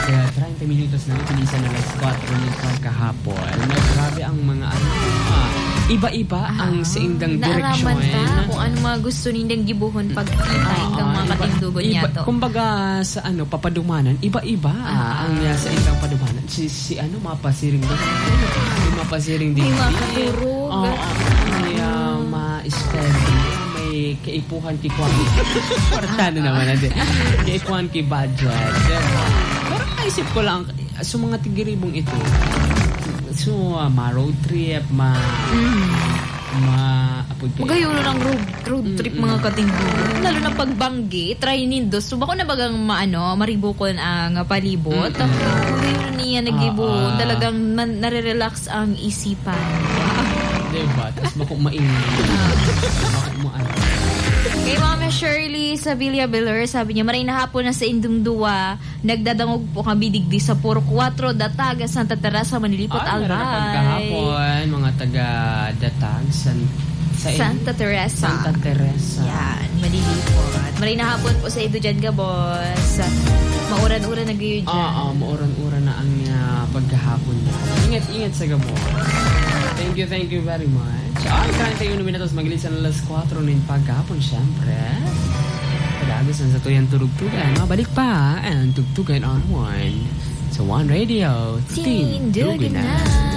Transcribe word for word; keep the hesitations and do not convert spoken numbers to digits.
uh, thirty minutos na utilisan na alas kwatro ng pagkahapon. Grabe ang mga ano, ah, iba-iba ah, ang sa indang direksyon. Naaraman ta kung ano mga gusto nindang gibuhon pag kita indang mga katindugon niya to. Kumbaga sa ano, papadumanan, iba-iba ah, ang uh, sa indang padumanan. Si, si ano, mapasiring doon. May mapasiring din. May mga katurog. Oo, may uh, ma-steady. May kaipuhan ki kwan. Portano naman natin. Kaipuhan ki budget. Pero naisip ko lang, so mga tigiribong ito, so uh, ma-road trip, ma... Mm. ma... apoy kayo. Magayon lang road, road trip mm-mm. mga katindugon. Lalo na pagbanggi, try nindos. So bako na bagang maano, maribukon ang palibot. Magayon niya nagibon. Talagang man, nare-relax ang isipan. Diba? Tapos makumainit. Makumaan. Kay Mama Shirley sa Villa Beler, sabi niya, maray na hapon na sa Indung Dua, nagdadangog po kami digdi sa Puro Cuatro, Datag, Santa Teresa, Manilipot, ah, Albay. Ah, kahapon, mga taga Datag, San, sa Santa Teresa. Santa Teresa. Yan, Manilipot. Maray na hapon po sa Ido dyan ka, boss. Mauran-uran na gayo dyan. Oo, ah, mauran-uran na ang uh, pagkahapon niya. Ingat-ingat sa gabo. Thank you, thank you very much. Ay, thirty-one minutos maglisan na alas kwatro ng pagkahapon, syempre. Pag-agos na sa tuyang turugtugan. Mabalik pa ang tugtugan on one. Sa One Radio. Tindugan na.